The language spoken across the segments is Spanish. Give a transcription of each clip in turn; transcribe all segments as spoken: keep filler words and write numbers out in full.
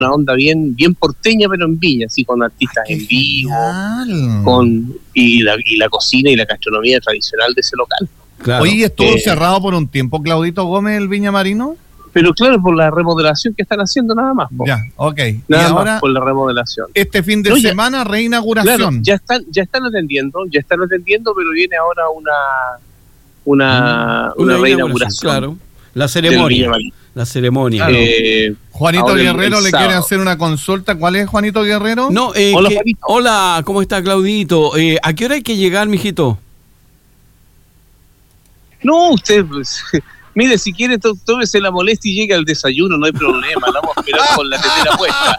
una onda bien bien porteña, pero en Viña, así con artistas en vivo, con y la, y la cocina y la gastronomía tradicional de ese local. Claro. Oye, ¿estuvo eh, cerrado por un tiempo Claudito Gómez el Viña Marino? Pero claro, por la remodelación que están haciendo nada más. Po. Ya, ok. Nada y más ahora, por la remodelación. Este fin de no, semana, ya, reinauguración. Claro, ya están, ya están atendiendo, ya están atendiendo, pero viene ahora una una, mm, una, una reinauguración. Claro. La ceremonia. La ceremonia. Claro. Eh, Juanito Guerrero el, el le quiere hacer una consulta. ¿Cuál es, Juanito Guerrero? No, eh, hola, que, hola, ¿cómo está, Claudito? Eh, ¿A qué hora hay que llegar, mijito? No, usted, pues, mire, si quiere, tómese la molestia y llegue al desayuno, no hay problema. Vamos a esperar con la tetera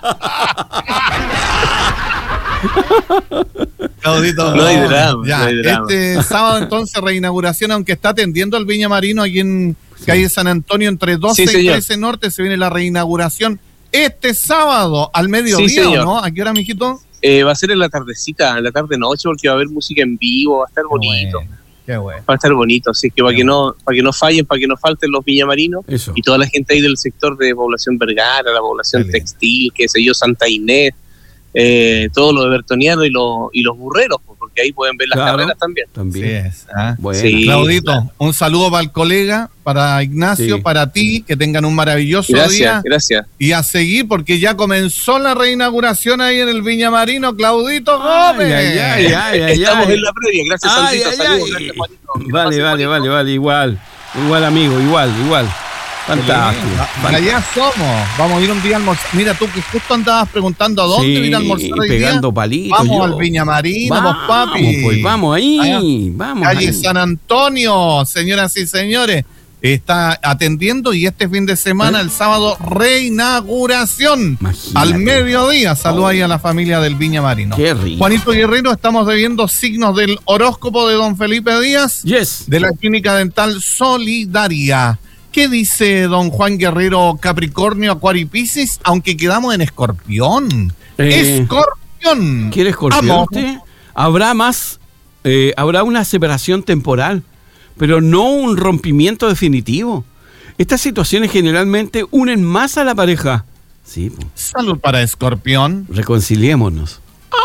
puesta. Claudito, no hay drama. Ya, no hay drama. Este sábado, entonces, reinauguración, aunque está atendiendo al Viña Marino aquí en sí. calle San Antonio, entre doce sí, y trece Norte, se viene la reinauguración este sábado al mediodía, sí, ¿no? ¿A qué hora, mijito? Eh, va a ser en la tardecita, en la tarde-noche, porque va a haber música en vivo, va a estar bonito. Bueno. Qué bueno. Va a estar bonito, así que para que no para que no fallen, para que no falten los viñamarinos Eso. Y toda la gente ahí del sector de población Vergara, la población Dale. textil, qué sé yo, Santa Inés, eh, todo lo de Bertoniano y, lo, y los burreros, porque ahí pueden ver las claro. carreras también. También. Sí es, ¿ah? Bueno. Sí, Claudito, claro. un saludo para el colega, para Ignacio, sí. para ti, que tengan un maravilloso gracias, día. Gracias. Y a seguir, porque ya comenzó la reinauguración ahí en el Viña Marino, Claudito Gómez. Ay, ay, ay, ay, ay, Estamos ay. en la previa, gracias, ay, Santito, ay, saludos, ay. gracias, Juanito. Vale, vale, vale, vale, igual, igual, amigo, igual, igual. Fantástico. Para allá somos. Vamos a ir un día a almorzar. Mira, tú que justo andabas preguntando a dónde sí, ir a almorzar hoy pegando día. palitos. Vamos yo. al Viña Marino, vamos, papi. Pues vamos ahí, allá, vamos calle ahí. San Antonio, señoras y señores. Está atendiendo y este fin de semana, ¿Eh? el sábado, reinauguración. Imagínate. Al mediodía. Saludos oh. ahí a la familia del Viña Marino. Qué rico. Juanito Guerrero, estamos debiendo signos del horóscopo de don Felipe Díaz. Yes. De la Clínica Dental Solidaria. ¿Qué dice don Juan Guerrero, Capricornio, Acuario y Piscis? Aunque quedamos en Escorpión. Eh, Escorpión. ¿Quiere Escorpión usted? Habrá más, eh, habrá una separación temporal, pero no un rompimiento definitivo. Estas situaciones generalmente unen más a la pareja. Sí. Pues. Salud para Escorpión. Reconciliémonos.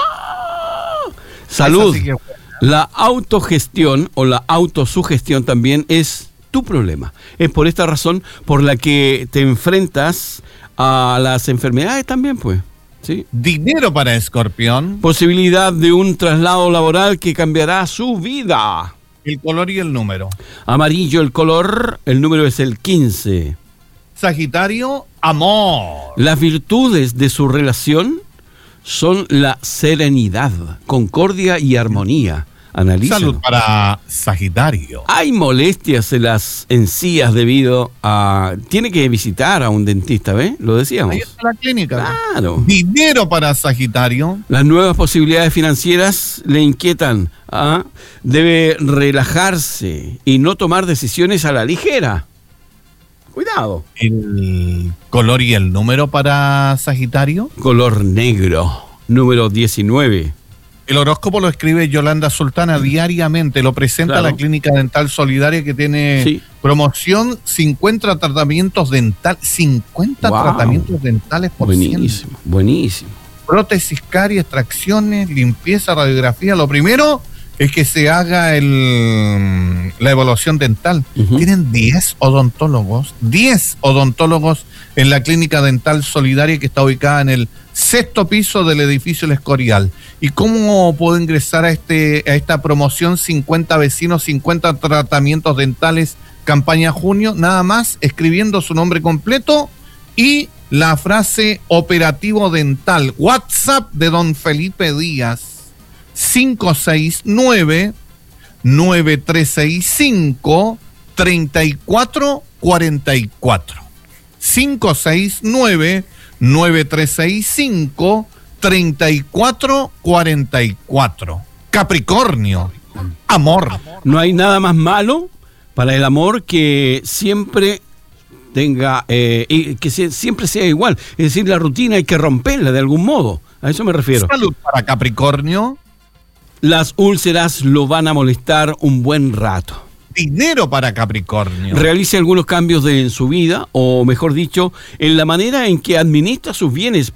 ¡Ah! Salud. Que... La autogestión o la autosugestión también es tu problema. Es por esta razón por la que te enfrentas a las enfermedades también, pues. ¿Sí? Dinero para Escorpión. Posibilidad de un traslado laboral que cambiará su vida. El color y el número. Amarillo el color, el número es el quince. Sagitario, amor. Las virtudes de su relación son la serenidad, concordia y armonía. Analízalo. Salud para Sagitario. Hay molestias en las encías debido a... Tiene que visitar a un dentista, ¿ves? Lo decíamos. Ahí está la clínica. Claro. Dinero para Sagitario. Las nuevas posibilidades financieras le inquietan. ¿Ah? Debe relajarse y no tomar decisiones a la ligera. Cuidado. El color y el número para Sagitario. Color negro, número diecinueve. El horóscopo lo escribe Yolanda Sultana diariamente, lo presenta claro. a la Clínica Dental Solidaria que tiene sí. promoción cincuenta tratamientos dentales, cincuenta wow. tratamientos dentales por buenísimo, ciento. Buenísimo. Prótesis, caries, extracciones, limpieza, radiografía. Lo primero es que se haga el, la evaluación dental. Uh-huh. Tienen diez odontólogos, diez odontólogos en la Clínica Dental Solidaria que está ubicada en el sexto piso del edificio El Escorial. ¿Y cómo puedo ingresar a este a esta promoción? cincuenta vecinos, cincuenta tratamientos dentales, campaña junio, nada más escribiendo su nombre completo y la frase operativo dental. WhatsApp de don Felipe Díaz, cinco seis nueve, nueve tres seis cinco, tres cuatro cuatro cuatro. cinco seis nueve, nueve tres seis cinco, tres cuatro cuatro cuatro. Capricornio, amor. No hay nada más malo para el amor que siempre tenga, eh, que se, siempre sea igual. Es decir, la rutina hay que romperla de algún modo. A eso me refiero. Salud para Capricornio. Las úlceras lo van a molestar un buen rato. dinero para Capricornio. Realice algunos cambios de, en su vida, o mejor dicho, en la manera en que administra sus bienes.